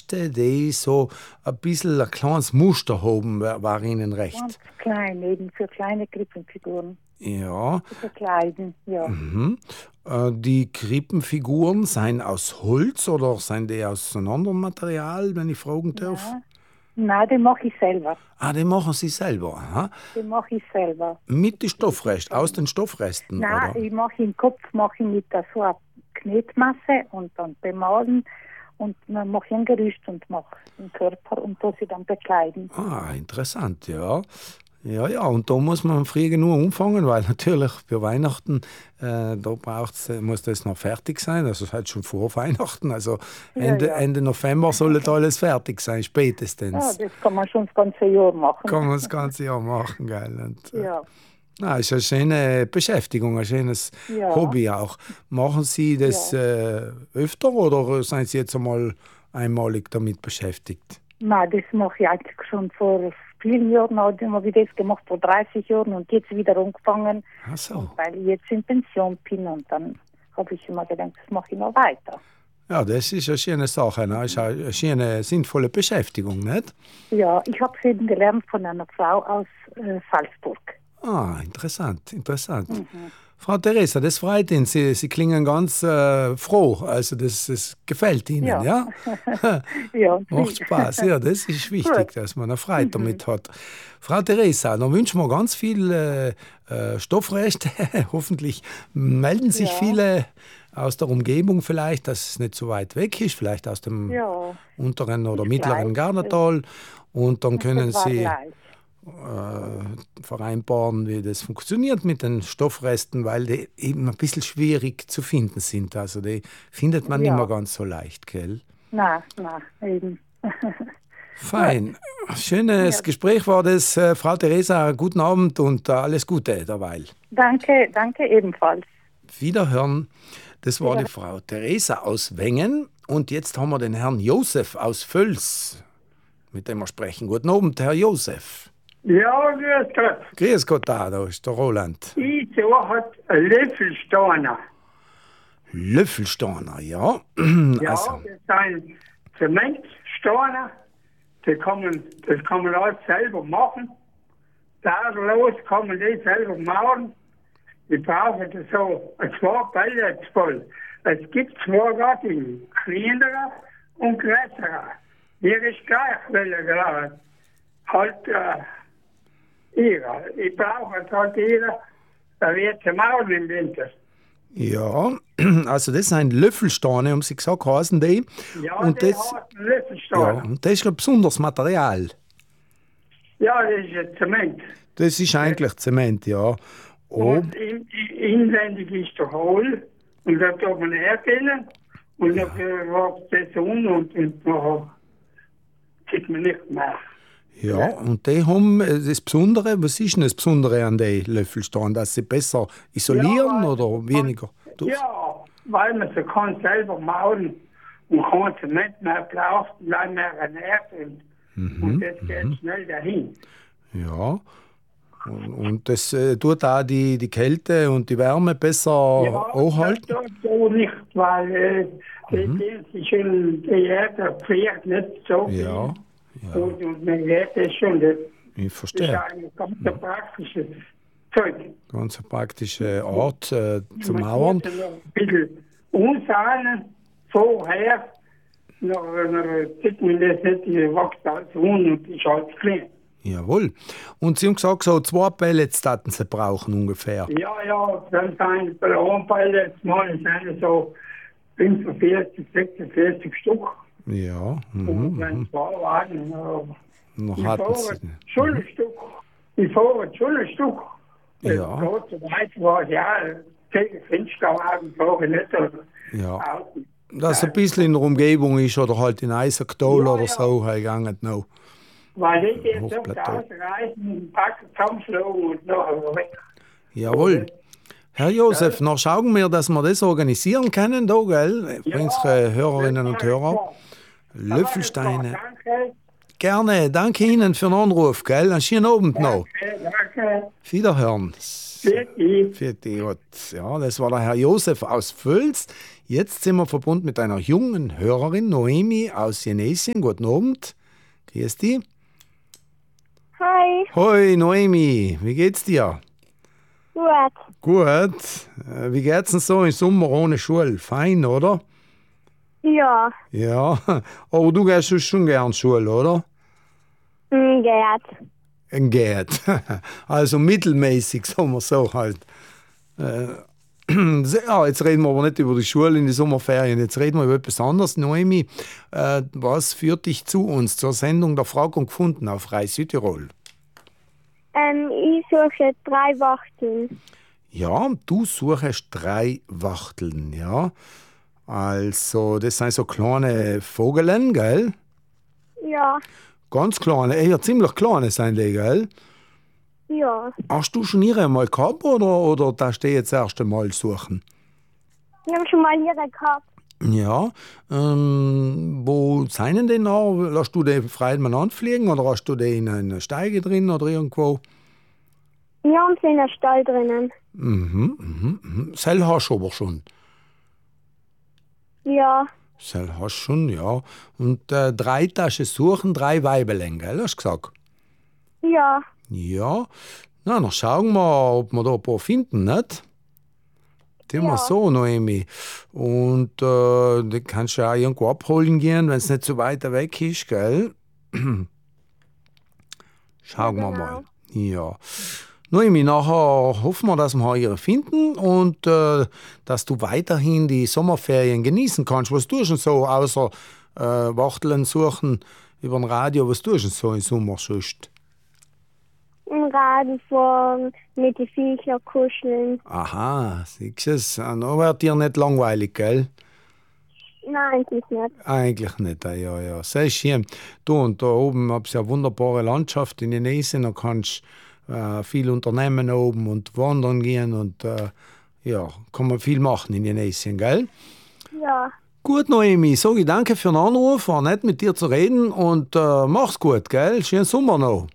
Reste, die so ein bisschen ein kleines Muster haben, war Ihnen recht. Ganz klein, eben für kleine Krippenfiguren. Ja. Zu verkleiden, ja. Die Krippenfiguren seien aus Holz oder seien die aus einem anderen Material, wenn ich fragen darf? Ja. Nein, den mache ich selber. Ah, die machen Sie selber. Aha. Den mache ich selber. Mit den Stoffresten, aus den Stoffresten, Nein, oder? ich mache im Kopf mit so einer Knetmasse und dann bemalen und dann mache ich ein Gerüst und mache den Körper und tue sie dann bekleiden. Ah, interessant, ja. Ja, und da muss man früh genug umfangen, weil natürlich für Weihnachten, muss das noch fertig sein, also halt schon vor Weihnachten, also Ende November soll das alles fertig sein, spätestens. Ja, das kann man schon das ganze Jahr machen. Kann man das ganze Jahr machen, gell? Und, ja. Ist eine schöne Beschäftigung, ein schönes Hobby auch. Machen Sie das öfter oder sind Sie jetzt einmalig damit beschäftigt? Nein, das mache ich eigentlich schon vor vielen Jahren, habe ich das gemacht, vor 30 Jahren und jetzt wieder angefangen, Ach so. weil ich jetzt in Pension bin und dann habe ich immer gedacht, das mache ich noch weiter. Ja, das ist eine schöne Sache, ne? Das ist eine schöne, sinnvolle Beschäftigung, nicht? Ja, ich habe es eben gelernt von einer Frau aus Salzburg. Ah, interessant. Frau Theresa, das freut ihn. Sie klingen ganz froh. Also das gefällt Ihnen, ja? Ja. Macht Spaß. Ja, das ist wichtig, dass man eine Freude damit hat. Frau Theresa, dann wünschen wir ganz viel Stoffreste. Hoffentlich melden sich viele aus der Umgebung vielleicht, dass es nicht so weit weg ist, vielleicht aus dem unteren oder mittleren Gardatal. Und dann können Sie vereinbaren, wie das funktioniert mit den Stoffresten, weil die eben ein bisschen schwierig zu finden sind. Also die findet man nicht mehr ganz so leicht, gell? Nein, eben. Fein. Schönes Gespräch war das, Frau Theresa. Guten Abend und alles Gute derweil. Danke ebenfalls. Wiederhören. Das war die Frau Theresa aus Wengen. Und jetzt haben wir den Herrn Josef aus Völs, mit dem wir sprechen. Guten Abend, Herr Josef. Ja, grüß Gott. Grüß Gott, da ist der Roland. Ich suche einen Löffelsteiner. Löffelsteiner, ja. Ja, also. Das sind Zementsteiner. Das kann man alles selber machen. Tadellos kann man das selber machen. Ich brauche das so zwei Bälle voll. Es gibt zwei Gattigen, kleinere und größere. Hier ist gleich welche gerade. Ich brauche halt ihre, da wird sie machen im Winter. Ja, also das sind Löffelsteine, haben Sie gesagt, heißen die. Ja, und die das, heißen Löffelsteine. Ja, und das ist ein besonderes Material. Ja, das ist ein Zement. Das ist eigentlich Zement, ja. Und inwendig ist der Hohl und da tut man hergehen und dann wächst das und dann sieht man nicht mehr. Ja, und die haben das Besondere, was ist denn das Besondere an den Löffelsteinen, dass sie besser isolieren oder weniger? Ja, weil man sie kann selber mauern und kein Zement mehr braucht, weil man ernährt und das geht schnell dahin. Ja, und das tut auch die Kälte und die Wärme besser anhalten? Ja, das nicht, weil die Erde friert nicht so viel. Ja. Und man lernt das schon. Ich verstehe. Das ist ein ganz praktisches Zeug. Ganz eine praktische Art zu mauern. Man muss noch ein bisschen umsahnen, vorher, dann sieht man das nicht, die wächst alles und ist alles klein. Jawohl. Und Sie haben gesagt, so 2 Pellets hatten Sie brauchen ungefähr. Ja, dann sind bei der Pellets mal sind so 45, 46 Stück. Ja. Und wenn 2 waren, noch hatten Sie. Schon ein Stück. Ich fahre schon ein Stück. Ja. Gott sei Dank war es gegen Fensterwagen fahre ich nicht. Ja. Dass ein bisschen in der Umgebung ist oder halt in Eisergtal oder so, gegangen noch. Weil ich jetzt auf der Ausreisen Packen zusammenschlagen und nachher weg. Jawohl. Herr Josef, noch schauen wir, dass wir das organisieren können, da, gell? Für unsere Hörerinnen und Hörer. Löffelsteine. Danke. Gerne, danke Ihnen für den Anruf, gell? Einen schönen Abend noch. Danke. Wiederhören. Vierte. Ja, das war der Herr Josef aus Völs. Jetzt sind wir verbunden mit einer jungen Hörerin, Noemi aus Jenesien. Guten Abend. Grüß dich. Hi, Hoi, Noemi. Wie geht's dir? gut. Gut. Wie geht's denn so im Sommer ohne Schule? Fein, oder? Ja, Ja. Aber du gehst schon gern Schule, oder? geht. Geht. Also mittelmäßig, sagen wir so halt. Ja, jetzt reden wir aber nicht über die Schule in die Sommerferien. Jetzt reden wir über etwas anderes. Noemi, was führt dich zu uns zur Sendung der Frag und Gefunden auf Reis Südtirol? Ich suche 3 Wachteln. Ja, du suchst 3 Wachteln, ja. Also, das sind so kleine Vogeln, gell? Ja, Ganz kleine, eher ziemlich kleine sind die, gell? ja. Hast du schon ihre einmal gehabt oder darfst du die jetzt das erste Mal suchen? Ich habe schon mal hier gehabt. Ja, wo sind die noch? Lässt du die frei miteinander fliegen oder hast du die in einer Steige drin oder irgendwo? Wir haben sie in der Stall drinnen. Sell hast du aber schon. Ja, Sell hast du schon, ja. Und 3 Taschen suchen, 3 Weibeln, gell, hast du gesagt? ja, Ja, na, dann schauen wir, ob wir da ein paar finden, nicht? Tun wir Ja. so, Noemi. Und die kannst du ja auch irgendwo abholen gehen, wenn es nicht so weit weg ist, gell? Schauen wir mal. Ja. Noemi, nachher hoffen wir, dass wir ihre finden und dass du weiterhin die Sommerferien genießen kannst. Was tust du denn so, außer Wachteln suchen über den Radio, was tust du denn so im Sommer sonst? im Raden fahren, mit den Viechern kuscheln. Aha, siehst du es? Dann wird dir nicht langweilig, gell? Nein, das ist nicht. Eigentlich nicht, ja. Sehr schön. Du, und da oben habt ihr eine wunderbare Landschaft in Jenesien, da kannst du viel unternehmen oben und wandern gehen und ja, kann man viel machen in Jenesien, gell? Ja, Gut, Noemi, sage ich danke für den Anruf, war nett mit dir zu reden und mach's gut, gell? Schönen Sommer noch.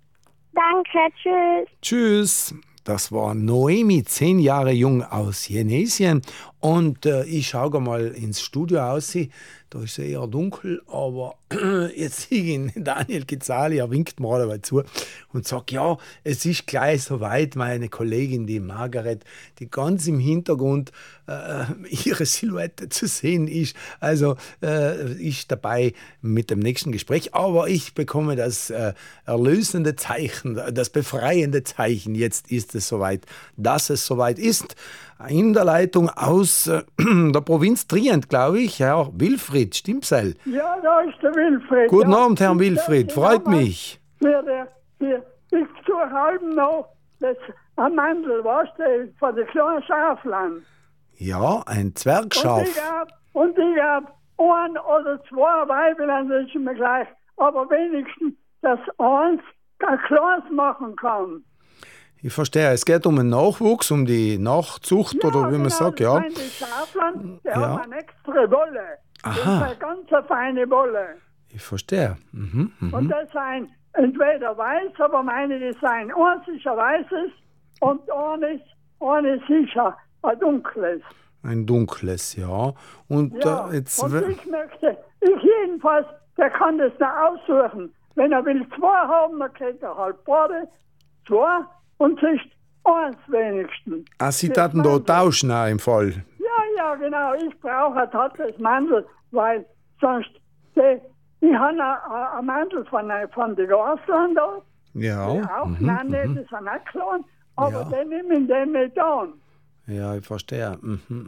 danke, tschüss. Tschüss. Das war Noemi, 10 Jahre jung aus Jenesien. Und ich schaue mal ins Studio aus. Da ist es eher dunkel, aber jetzt sehe ich ihn, Daniel Gizali, er winkt mir dabei zu und sagt, ja, es ist gleich soweit, meine Kollegin, die Margaret, die ganz im Hintergrund ihre Silhouette zu sehen ist. Also ist dabei mit dem nächsten Gespräch, aber ich bekomme das erlösende Zeichen, das befreiende Zeichen. Jetzt ist es soweit, dass es soweit ist. In der Leitung aus der Provinz Trient, glaube ich, Herr Wilfried, stimmt's? Ja, da ist der Wilfried. Guten ja. Abend, Herr Wilfried, freut mich. Ich suche halben noch das Amandel, weißt du, von den kleinen Schaflein. Ja, ein Zwergschaf. Und ich hab 1 oder 2 Weiblein, das ist mir gleich. Aber wenigstens, dass eins ein kleines machen kann. Ich verstehe, es geht um den Nachwuchs, um die Nachzucht oder wie man sagt, ja. Die Schaflein, die Ja. haben eine extra Wolle. Das ist eine ganz feine Wolle. Ich verstehe. Und das sind entweder weiß, aber meine, die sind eins ist ein weißes und eines ist ein dunkles. Ein dunkles, ja. Und Ja, jetzt. und ich jedenfalls, der kann das noch aussuchen. Wenn er will 2 haben, dann kriegt er halt beide 2 und sich 1 wenigstens. Sie Das taten da Mandel. tauschen auch im Fall. Ja, genau. Ich brauche ein tatsächlich Mandel, weil sonst, ich habe ein Mandel von den Gasland da, Ja. die auch nein, das sind auch klein, aber Ja. die nehmen den nicht an. Ja, ich verstehe.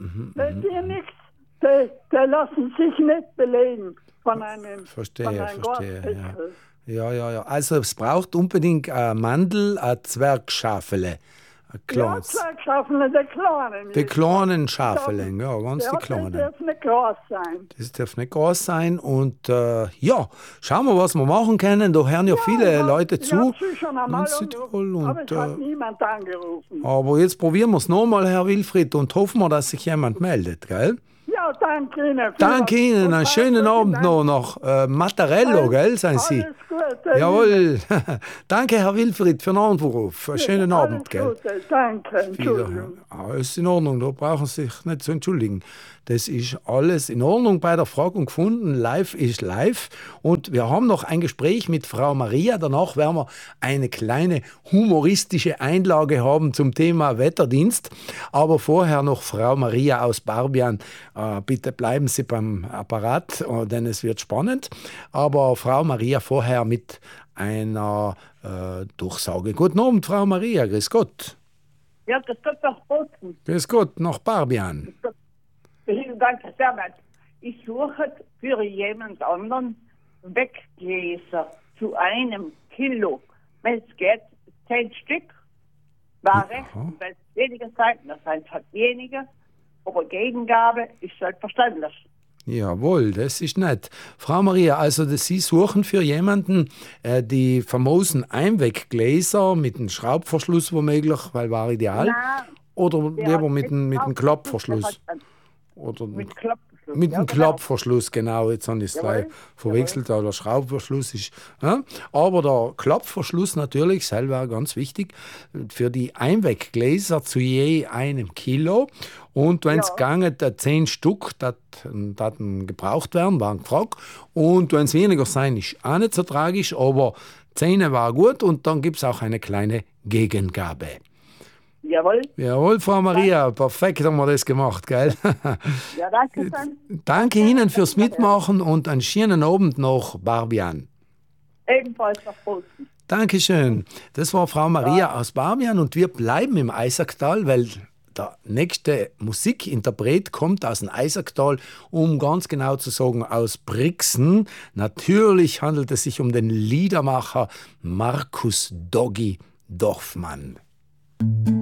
Die nichts, die lassen sich nicht belegen von einem Verstehe, ja. verstehe. Ja. Also es braucht unbedingt ein Mandel, ein Zwergschafele. Ein Ja, kleines. Zwergschafele, die Kleinen. Die kleinen Schafelen, ja, ganz die Ja, kleinen. das darf nicht groß sein. Das darf nicht groß sein. Und ja, schauen wir, was wir machen können. Da hören ja viele Leute zu. Ich habe schon einmal in Südtirol. aber Und, es hat niemand angerufen. aber jetzt probieren wir es nochmal, Herr Wilfried, und hoffen wir, dass sich jemand meldet, gell? Ja, danke Ihnen. Danke Ihnen, einen schönen Abend noch nach Mattarello, gell, seien Sie? Alles Gute. Jawohl. Danke, Herr Wilfried, für den Anruf. Einen schönen Abend, gell? Gute, danke, Entschuldigung. Alles in Ordnung, da brauchen Sie sich nicht zu entschuldigen. Das ist alles in Ordnung bei der Frage gefunden. Live ist live. Und wir haben noch ein Gespräch mit Frau Maria. Danach werden wir eine kleine humoristische Einlage haben zum Thema Wetterdienst. Aber vorher noch Frau Maria aus Barbian. Bitte bleiben Sie beim Apparat, denn es wird spannend. Aber Frau Maria vorher mit einer Durchsage. Guten Abend, Frau Maria. Grüß Gott. Ja, das wird doch Boten. Grüß Gott, nach Barbian. Vielen Dank, sehr nett. Ich suche für jemand anderen Weggläser zu 1 Kilo. Wenn es geht, 10 Stück. War recht, wenn es weniger sein, das sind halt weniger. Aber Gegengabe ist selbstverständlich. Jawohl, das ist nett. Frau Maria, also Sie suchen für jemanden die famosen Einweggläser mit einem Schraubverschluss womöglich, weil war ideal. Nein, oder lieber mit einem Klappverschluss. Oder mit Klappverschluss. mit ja, einem genau. Klappverschluss, genau. Jetzt habe ich es gleich verwechselt, der Schraubverschluss ist. Ja? Aber der Klappverschluss natürlich, selber ganz wichtig, für die Einweggläser zu je 1 Kilo. Und wenn es gegangen, 10 Stück, das gebraucht werden, waren gefragt. Und wenn es weniger sein, ist auch nicht so tragisch, aber 10 war gut und dann gibt es auch eine kleine Gegengabe. Jawohl. Jawohl, Frau Maria, perfekt haben wir das gemacht, gell? Ja, danke schön. Danke Ihnen fürs Mitmachen und einen schönen Abend nach Barbian. Ebenfalls nach Bozen. Dankeschön. Das war Frau Maria aus Barbian und wir bleiben im Eisacktal, weil der nächste Musikinterpret kommt aus dem Eisacktal, um ganz genau zu sagen, aus Brixen. Natürlich handelt es sich um den Liedermacher Markus Doggi Dorfmann.